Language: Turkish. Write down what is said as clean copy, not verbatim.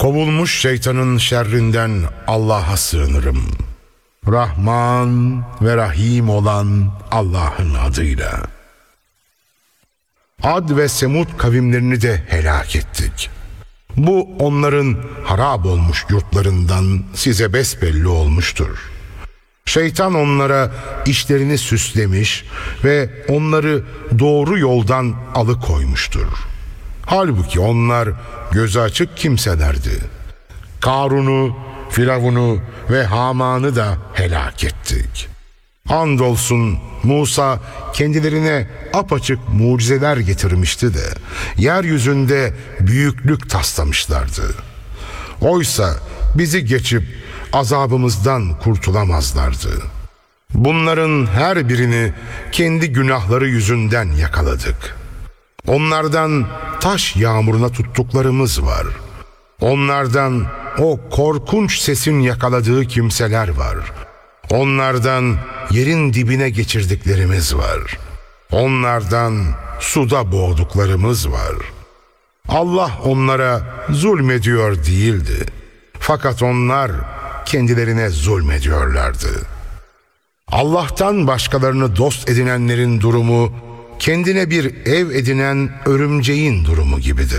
Kovulmuş şeytanın şerrinden Allah'a sığınırım. Rahman ve Rahim olan Allah'ın adıyla. Ad ve Semud kavimlerini de helak ettik. Bu onların harap olmuş yurtlarından size besbelli olmuştur. Şeytan onlara işlerini süslemiş ve onları doğru yoldan alıkoymuştur. Halbuki onlar gözü açık kimselerdi. Karun'u, Firavun'u ve Haman'ı da helak ettik. Andolsun Musa kendilerine apaçık mucizeler getirmişti de yeryüzünde büyüklük taslamışlardı. Oysa bizi geçip azabımızdan kurtulamazlardı. Bunların her birini kendi günahları yüzünden yakaladık. Onlardan taş yağmuruna tuttuklarımız var. Onlardan o korkunç sesin yakaladığı kimseler var. Onlardan yerin dibine geçirdiklerimiz var. Onlardan suda boğduklarımız var. Allah onlara zulmediyor değildi. Fakat onlar kendilerine zulmediyorlardı. Allah'tan başkalarını dost edinenlerin durumu, kendine bir ev edinen örümceğin durumu gibidir.